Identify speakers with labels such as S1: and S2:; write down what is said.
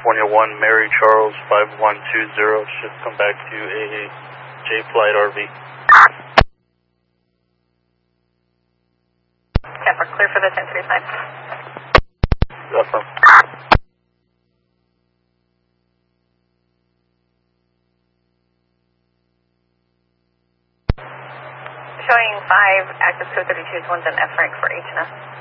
S1: 2001 Mary Charles 5120 should come back to a J Flight RV.
S2: Tampa, clear for the 1035.
S1: Affirm.
S2: Showing 5 active code 32s, one's an F rank for H&S.